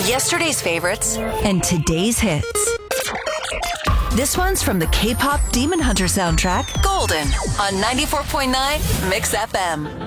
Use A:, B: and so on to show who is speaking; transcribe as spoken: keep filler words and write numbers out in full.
A: Yesterday's favorites and today's hits. This one's from the K-pop Demon Hunter soundtrack, Golden, on ninety-four point nine Mix F M.